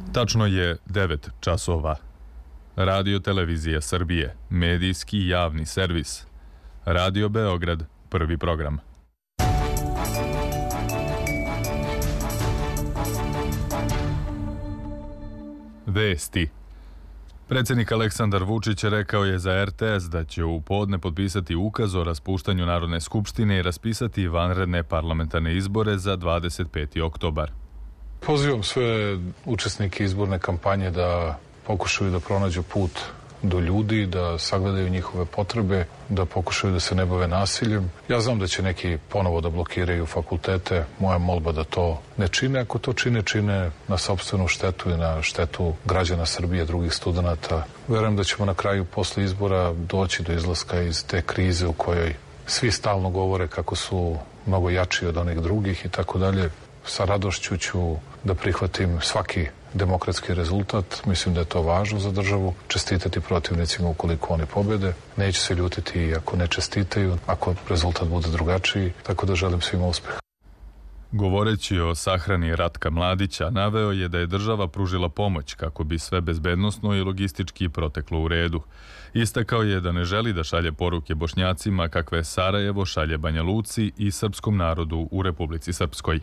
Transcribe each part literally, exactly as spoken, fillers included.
Tačno je devet časova. Radio Televizija Srbije, medijski javni servis. Radio Beograd, prvi program. Vesti. Predsjednik Aleksandar Vučić rekao je za R T S da će u podne potpisati ukaz o raspuštanju Narodne skupštine i raspisati vanredne parlamentarne izbore za dvadeset peti oktobar. Pozivam sve učesnike izborne kampanje da pokušaju da pronađu put do ljudi, da sagledaju njihove potrebe, da pokušaju da se ne bave nasiljem. Ja znam da će neki ponovo da blokiraju fakultete. Moja molba da to ne čine. Ako to čine, čine na sopstvenu štetu i na štetu građana Srbije, drugih studenata. Verujem da ćemo na kraju posle izbora doći do izlaska iz te krize u kojoj svi stalno govore kako su mnogo jači od onih drugih i tako dalje. Sa radošću ću da prihvatim svaki demokratski rezultat. Mislim da je to važno za državu. Čestitati protivnicima ukoliko oni pobede. Neću se ljutiti ako ne čestitaju, ako rezultat bude drugačiji. Tako da želim svima uspeh. Govoreći o sahrani Ratka Mladića, naveo je da je država pružila pomoć kako bi sve bezbednosno i logistički proteklo u redu. Istakao je da ne želi da šalje poruke Bošnjacima kakve Sarajevo šalje Banja Luci i srpskom narodu u Republici Srpskoj.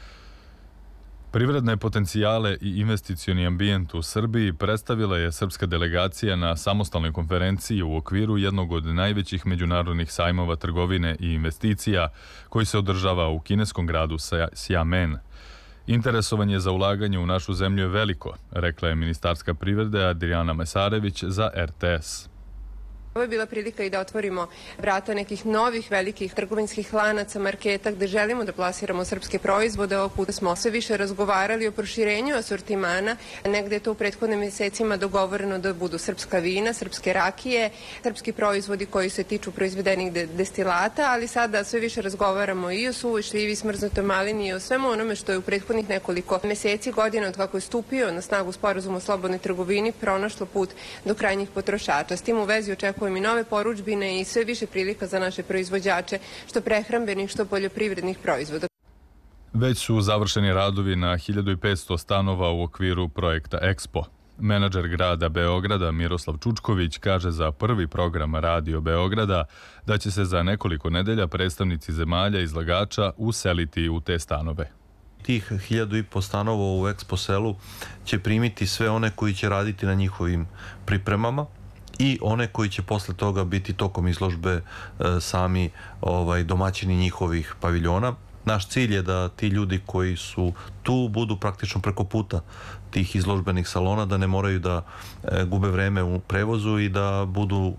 Privredne potencijale i investicioni ambijent u Srbiji predstavila je srpska delegacija na samostalnoj konferenciji u okviru jednog od najvećih međunarodnih sajmova trgovine i investicija koji se održava u kineskom gradu Xiamen. Interesovanje za ulaganje u našu zemlju je veliko, rekla je ministarska privrede Adriana Mesarević za R T S. Ovo je bila prilika i da otvorimo vrata nekih novih velikih trgovinskih lanaca, marketa gde želimo da plasiramo srpske proizvode. Ovog puta smo sve više razgovarali o proširenju asortimana. Negde je to u prethodnim mjesecima dogovoreno da budu srpska vina, srpske rakije, srpski proizvodi koji se tiču proizvedenih destilata, ali sada sve više razgovaramo i o suvoj šljivi, smrznutoj malini i o svemu onome što je u prethodnih nekoliko mjeseci, godina od kako je stupio na snagu sporazum o slobodnoj trgovini pronašlo put do krajnjih potrošača. S tim u vezi očekujemo i nove poručbine i sve više prilika za naše proizvođače, što prehrambenih, što poljoprivrednih proizvoda. Već su završeni radovi na hiljadu petsto stanova u okviru projekta Expo. Menadžer grada Beograda Miroslav Čučković kaže za prvi program Radio Beograda da će se za nekoliko nedelja predstavnici zemalja izlagača useliti u te stanove. Tih hiljadu i po stanova u Expo selu će primiti sve one koji će raditi na njihovim pripremama i one koji će posle toga biti tokom izložbe e, sami ovaj, domaćini njihovih paviljona. Naš cilj je da ti ljudi koji su tu budu praktično preko puta tih izložbenih salona, da ne moraju da e, gube vreme u prevozu i da budu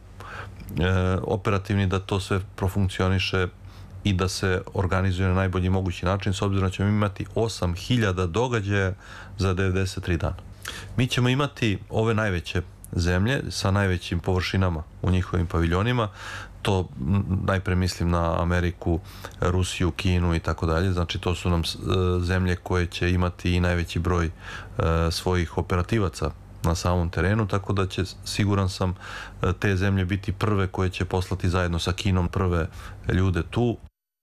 e, operativni, da to sve profunkcioniše i da se organizuje na najbolji mogući način, s obzirom da ćemo imati osam hiljada događaja za devedeset tri dana. Mi ćemo imati ove najveće zemlje sa najvećim površinama u njihovim paviljonima. To najpre mislim na Ameriku, Rusiju, Kinu i tako dalje. Znači to su nam zemlje koje će imati i najveći broj svojih operativaca na samom terenu, tako da će, siguran sam, te zemlje biti prve koje će poslati zajedno sa Kinom prve ljude tu.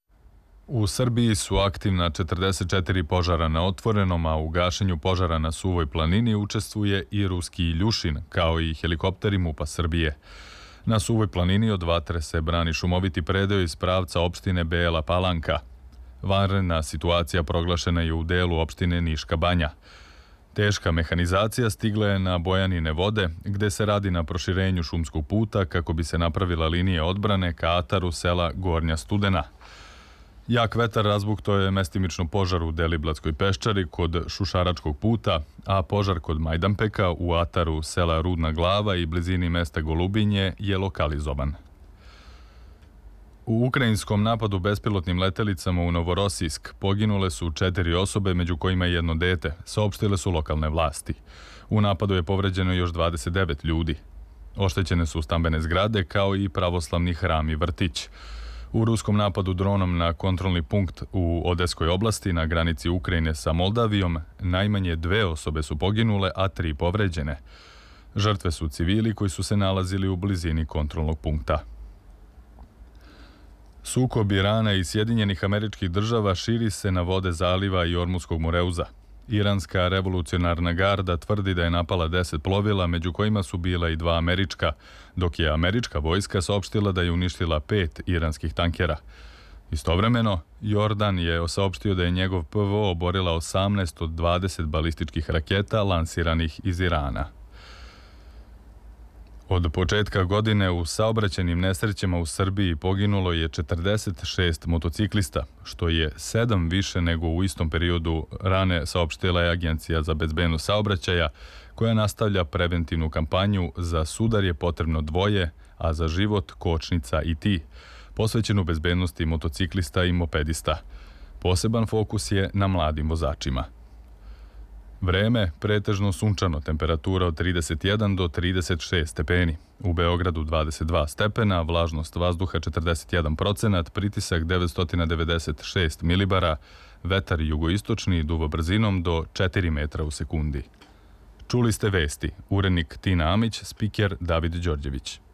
U Srbiji su aktivna četrdeset četiri požara na otvorenom, a u gašenju požara na Suvoj planini učestvuje i ruski Iljušin, kao i helikopteri MUP-a Srbije. Na Suvoj planini od vatre se brani šumoviti predeo iz pravca opštine Bela Palanka. Vanredna situacija proglašena je u delu opštine Niška Banja. Teška mehanizacija stigla je na Bojanine vode, gde se radi na proširenju šumskog puta kako bi se napravila linija odbrane ka ataru sela Gornja Studena. Jak vetar razbukto je mestimično požar u Deliblatskoj peščari kod Šušaračkog puta, a požar kod Majdanpeka u ataru sela Rudna Glava i blizini mesta Golubinje je lokalizovan. U ukrajinskom napadu bespilotnim letelicama u Novorosijsk poginule su četiri osobe, među kojima je jedno dete, saopštile su lokalne vlasti. U napadu je povređeno još dvadeset devet ljudi. Oštećene su stambene zgrade kao i pravoslavni hram i vrtić. U ruskom napadu dronom na kontrolni punkt u Odeskoj oblasti na granici Ukrajine sa Moldavijom najmanje dve osobe su poginule, a tri povređene. Žrtve su civili koji su se nalazili u blizini kontrolnog punkta. Sukob Irana i Sjedinjenih Američkih Država širi se na vode zaliva i Ormuskog Moreuza. Iranska revolucionarna garda tvrdi da je napala deset plovila, među kojima su bila i dva američka, dok je američka vojska saopštila da je uništila pet iranskih tankera. Istovremeno, Jordan je saopštio da je njegov P V O oborila osamnaest od dvadeset balističkih raketa lansiranih iz Irana. Od početka godine u saobraćajnim nesrećama u Srbiji poginulo je četrdeset šest motociklista, što je sedam više nego u istom periodu rane, saopštila je Agencija za bezbednost saobraćaja, koja nastavlja preventivnu kampanju Za sudar je potrebno dvoje, a za život kočnica i ti, posvećenu bezbednosti motociklista i mopedista. Poseban fokus je na mladim vozačima. Vreme pretežno sunčano, temperatura od trideset jedan do trideset šest stepeni. U Beogradu dvadeset dva stepena, vlažnost vazduha četrdeset jedan procenat, pritisak devetsto devedeset šest milibara, vetar jugoistočni duva brzinom do četiri metra u sekundi. Čuli ste vesti. Urednik Tina Amić, spiker David Đorđević.